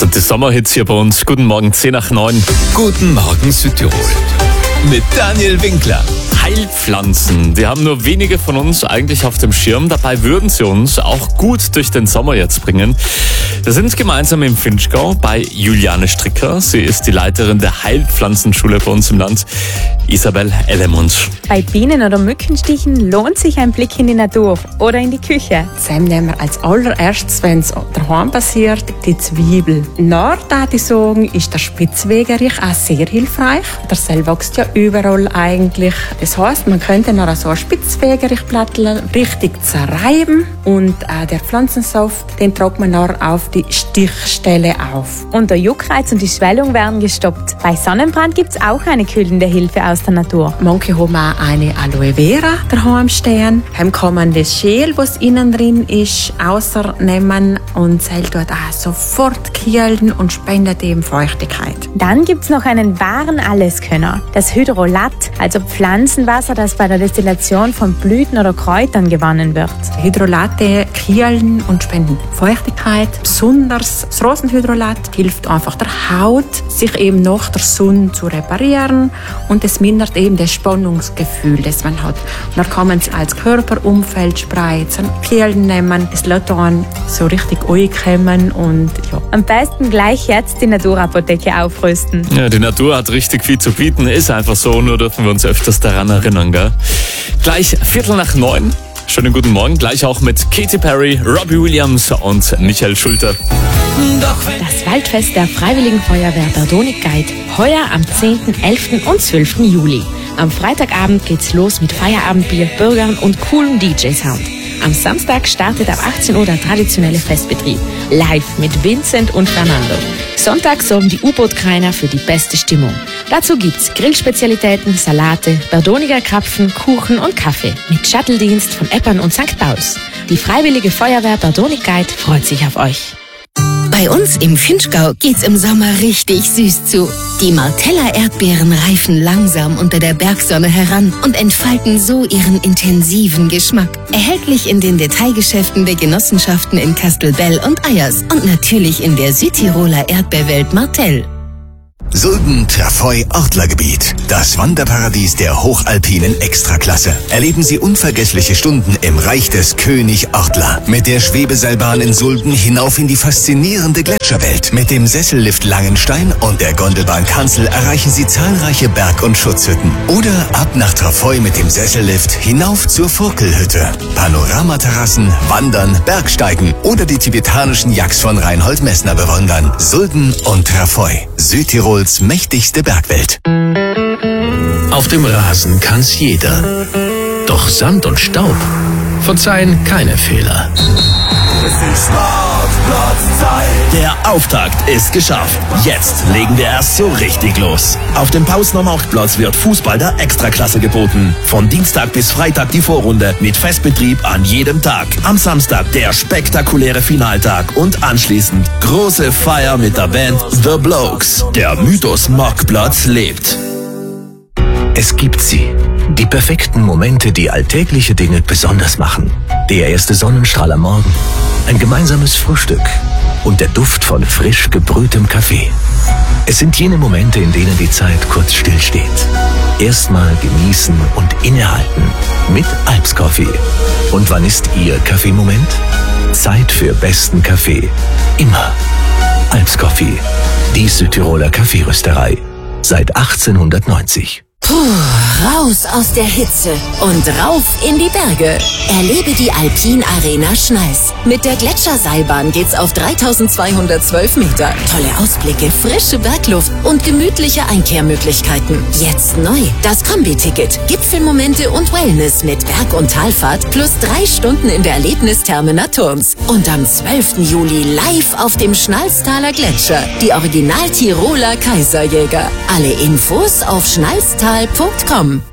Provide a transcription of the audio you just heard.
sind die Sommerhits hier bei uns. Guten Morgen, 10:09. Guten Morgen Südtirol mit Daniel Winkler. Heilpflanzen, die haben nur wenige von uns eigentlich auf dem Schirm. Dabei würden sie uns auch gut durch den Sommer jetzt bringen. Wir sind gemeinsam im Vinschgau bei Juliane Stricker. Sie ist die Leiterin der Heilpflanzenschule bei uns im Land. Isabel Ellemund. Bei Bienen- oder Mückenstichen lohnt sich ein Blick in die Natur oder in die Küche. Zusammen nehmen wir als allererstes, wenn es daheim passiert, die Zwiebel. Nordseite sagen, ist der Spitzwegerich auch sehr hilfreich. Der Seel wächst ja überall eigentlich. Das heißt, man könnte noch so ein Spitzwegerichblattl richtig zerreiben und der Pflanzensaft, den trägt man noch auf die Stichstelle auf. Und der Juckreiz und die Schwellung werden gestoppt. Bei Sonnenbrand gibt es auch eine kühlende Hilfe aus der Natur. Manche haben auch eine Aloe Vera daheim stehen. Dann kann man das Schäl, was innen drin ist, rausnehmen und es dort auch sofort kühlen und spendet eben Feuchtigkeit. Dann gibt es noch einen wahren Alleskönner, das Hydrolat, also Pflanzenwasser, das bei der Destillation von Blüten oder Kräutern gewonnen wird. Hydrolate kühlen und spenden Feuchtigkeit. Besonders das Rosenhydrolat hilft einfach der Haut, sich eben nach der Sonne zu reparieren und es mindert eben das Spannungsgefühl, das man hat. Und dann kann man es als Körperumfeld spreizen, kühlen nehmen, es lässt dann so richtig ankommen und ja. Am besten gleich jetzt die Naturapotheke aufrüsten. Ja, die Natur hat richtig viel zu bieten, ist einfach so, nur dürfen wir uns öfters daran erinnern, gell? Gleich 8:45. Schönen guten Morgen, gleich auch mit Katy Perry, Robbie Williams und Michael Schulte. Das Waldfest der Freiwilligen Feuerwehr Berdonig-Geit, heuer am 10., 11. und 12. Juli. Am Freitagabend geht's los mit Feierabendbier, Bürgern und coolem DJ-Sound. Am Samstag startet ab 18 Uhr der traditionelle Festbetrieb, live mit Vincent und Fernando. Sonntag sorgen die U-Boot-Kreiner für die beste Stimmung. Dazu gibt's Grillspezialitäten, Salate, Berdoniger Krapfen, Kuchen und Kaffee mit Shuttle-Dienst von Eppern und St. Pauls. Die Freiwillige Feuerwehr Berdonig-Geit freut sich auf euch. Bei uns im Vinschgau geht's im Sommer richtig süß zu. Die Martella-Erdbeeren reifen langsam unter der Bergsonne heran und entfalten so ihren intensiven Geschmack. Erhältlich in den Detailgeschäften der Genossenschaften in Kastelbell und Eyers und natürlich in der Südtiroler Erdbeerwelt Martell. Sulden-Trafoi-Ortlergebiet. Das Wanderparadies der hochalpinen Extraklasse. Erleben Sie unvergessliche Stunden im Reich des König Ortler. Mit der Schwebeseilbahn in Sulden hinauf in die faszinierende Gletscherwelt. Mit dem Sessellift Langenstein und der Gondelbahn Kanzel erreichen Sie zahlreiche Berg- und Schutzhütten. Oder ab nach Trafoi mit dem Sessellift hinauf zur Furkelhütte. Panoramaterrassen, Wandern, Bergsteigen oder die tibetanischen Yaks von Reinhold Messner bewundern. Sulden und Trafoi. Südtirols mächtigste Bergwelt. Auf dem Rasen kann's jeder. Doch Sand und Staub verzeihen keine Fehler. Der Auftakt ist geschafft. Jetzt legen wir erst so richtig los. Auf dem Pausner Marktplatz wird Fußball der Extraklasse geboten. Von Dienstag bis Freitag die Vorrunde mit Festbetrieb an jedem Tag. Am Samstag der spektakuläre Finaltag und anschließend große Feier mit der Band The Blokes. Der Mythos Marktplatz lebt. Es gibt sie. Die perfekten Momente, die alltägliche Dinge besonders machen. Der erste Sonnenstrahl am Morgen, ein gemeinsames Frühstück und der Duft von frisch gebrühtem Kaffee. Es sind jene Momente, in denen die Zeit kurz stillsteht. Erstmal genießen und innehalten mit Alps Coffee. Und wann ist Ihr Kaffeemoment? Zeit für besten Kaffee. Immer. Alps Coffee, die Südtiroler Kaffeerösterei. Seit 1890. Raus aus der Hitze und rauf in die Berge. Erlebe die Alpin Arena Schneis. Mit der Gletscherseilbahn geht's auf 3212 Meter. Tolle Ausblicke, frische Bergluft und gemütliche Einkehrmöglichkeiten. Jetzt neu. Das Kombi-Ticket. Gipfelmomente und Wellness mit Berg- und Talfahrt plus 3 Stunden in der Erlebnisterme Naturns. Und am 12. Juli live auf dem Schnalztaler Gletscher. Die Original Tiroler Kaiserjäger. Alle Infos auf schnalztal.com.